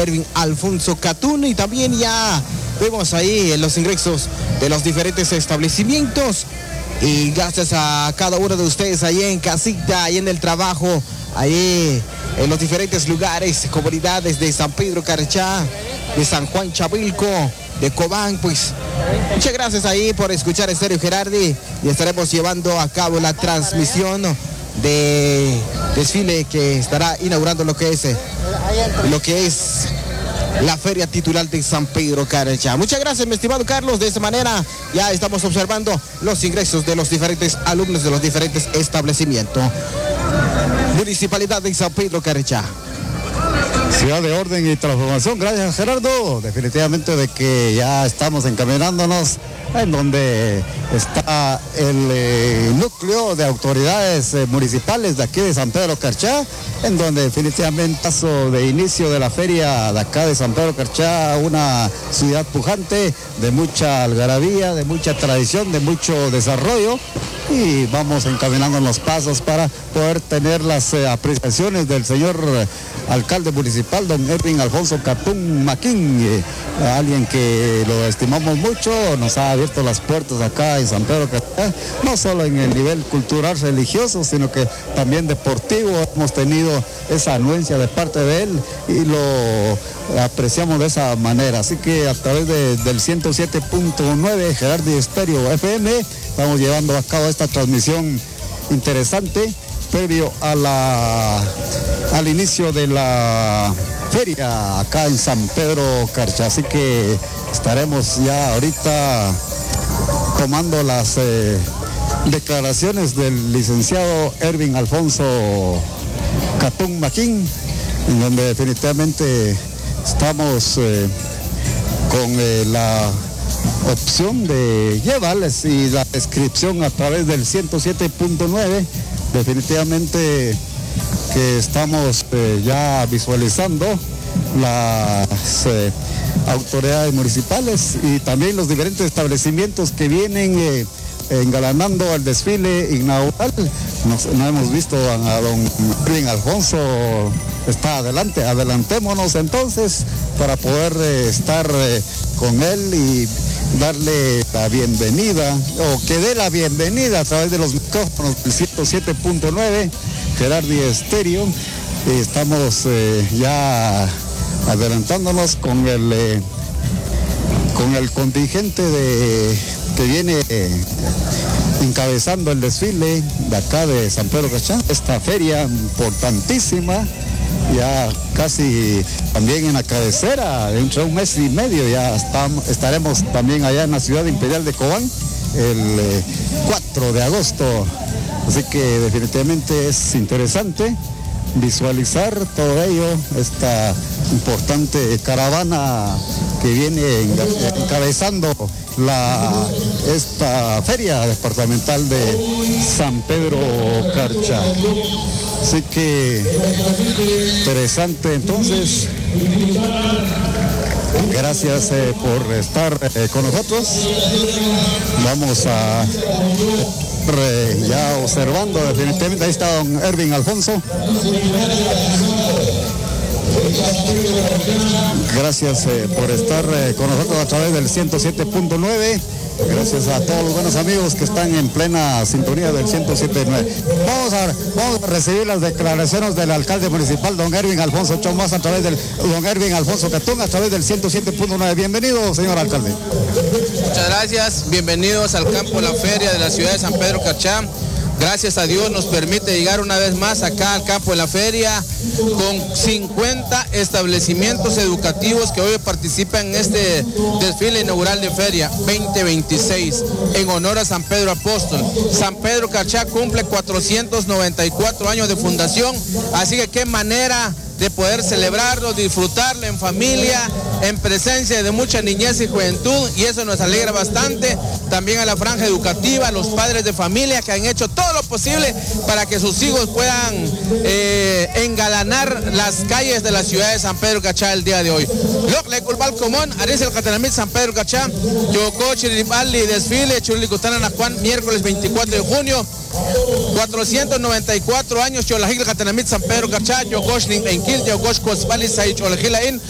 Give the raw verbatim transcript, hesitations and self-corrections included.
Ervin Alfonso Catún. Y también ya vemos ahí los ingresos de los diferentes establecimientos. Y gracias a cada uno de ustedes ahí en casita, ahí en el trabajo, ahí en los diferentes lugares, comunidades de San Pedro Carchá, de San Juan Chavilco, de Cobán, pues muchas gracias ahí por escuchar Estéreo Gerardi, y estaremos llevando a cabo la transmisión de desfile que estará inaugurando lo que es lo que es la feria titular de San Pedro Carchá. Muchas gracias, mi estimado Carlos. De esta manera ya estamos observando los ingresos de los diferentes alumnos de los diferentes establecimientos. Municipalidad de San Pedro Carchá. Ciudad de orden y transformación. Gracias, Gerardo. Definitivamente de que ya estamos encaminándonos en donde está el eh, núcleo de autoridades eh, municipales de aquí de San Pedro Carchá, en donde definitivamente paso de inicio de la feria de acá de San Pedro Carchá, una ciudad pujante, de mucha algarabía, de mucha tradición, de mucho desarrollo, y vamos encaminando los pasos para poder tener las eh, apreciaciones del señor eh, alcalde municipal, don Ervin Alfonso Catún Maquín, eh, alguien que lo estimamos mucho, nos ha abierto las puertas acá en San Pedro Carchá, no solo en el nivel cultural religioso, sino que también deportivo. Hemos tenido esa anuencia de parte de él y lo apreciamos de esa manera. Así que a través de, del ciento siete punto nueve Gerardi Estéreo F M estamos llevando a cabo esta transmisión interesante previo a la al inicio de la feria acá en San Pedro Carchá. Así que estaremos ya ahorita tomando las eh, declaraciones del licenciado Ervin Alfonso Catún Maquín, en donde definitivamente estamos eh, con eh, la opción de llevarles y la descripción a través del ciento siete punto nueve. Definitivamente que estamos eh, ya visualizando las eh, autoridades municipales y también los diferentes establecimientos que vienen eh, engalanando el desfile inaugural. Nos, no hemos visto a, a don Ervin Alfonso, está adelante, adelantémonos entonces para poder eh, estar eh, con él y darle la bienvenida, o que dé la bienvenida a través de los micrófonos del ciento siete punto nueve, Gerardi Estéreo. Eh, estamos eh, ya adelantándonos con el eh, con el contingente de que viene eh, encabezando el desfile de acá de San Pedro Carchá, esta feria importantísima, ya casi también en la cabecera, dentro de un mes y medio ya estamos, estaremos también allá en la ciudad imperial de Cobán, el eh, cuatro de agosto, así que definitivamente es interesante visualizar todo ello, esta importante caravana que viene encabezando la, esta feria departamental de San Pedro Carchá. Así que interesante entonces. Gracias eh, por estar eh, con nosotros. Vamos a eh, ya observando definitivamente. Ahí está don Ervin Alfonso. Gracias eh, por estar eh, con nosotros a través del ciento siete punto nueve. Gracias a todos los buenos amigos que están en plena sintonía del ciento siete punto nueve. Vamos a, vamos a recibir las declaraciones del alcalde municipal, don Ervin Alfonso Chomás, a través del don Ervin Alfonso Catún, a través del ciento siete punto nueve. Bienvenido, señor alcalde. Muchas gracias, bienvenidos al campo de la feria de la ciudad de San Pedro Carchá. Gracias a Dios nos permite llegar una vez más acá al campo de la feria con cincuenta establecimientos educativos que hoy participan en este desfile inaugural de feria veinte veintiséis en honor a San Pedro Apóstol. San Pedro Carchá cumple cuatrocientos noventa y cuatro años de fundación, así que qué manera de poder celebrarlo, disfrutarlo en familia, en presencia de mucha niñez y juventud, y eso nos alegra bastante. También a la franja educativa, a los padres de familia que han hecho todo lo posible para que sus hijos puedan eh, engalanar las calles de la ciudad de San Pedro Carchá el día de hoy. Locle Culbal Común, Aris el Catanamit San Pedro Carchá, Yocó Chiripali desfile, Chulicutana Nacuán, miércoles veinticuatro de junio, cuatrocientos noventa y cuatro años, Cholajil Catanamit San Pedro Carchá, Yocosh Enquil, Yocosh Cospali Sai Cholajila In,